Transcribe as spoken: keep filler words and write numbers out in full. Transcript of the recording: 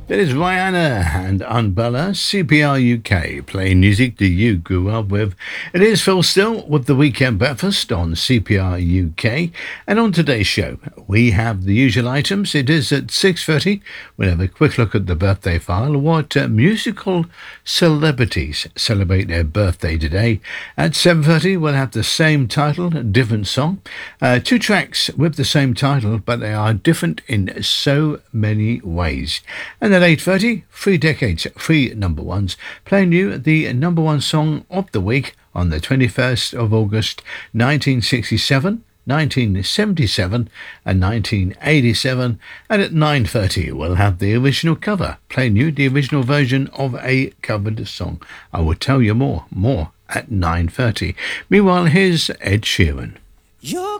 That is Rihanna and Umbrella, C P R U K, playing music that you grew up with. It is Phil Still with the Weekend Breakfast on C P R U K. And on today's show, we have the usual items. It is at six thirty. We'll have a quick look at the birthday file. What uh, musical celebrities celebrate their birthday today? At seven thirty, we'll have the same title, different song. Uh, two tracks with the same title, but they are different in so many ways. And at eight thirty, three decades, three number ones, playing you the number one song of the week on the twenty-first of August, nineteen sixty-seven, nineteen seventy-seven and nineteen eighty-seven. And at nine thirty, we'll have the original cover, playing you the original version of a covered song. I will tell you more, more at nine thirty. Meanwhile, here's Ed Sheeran. You're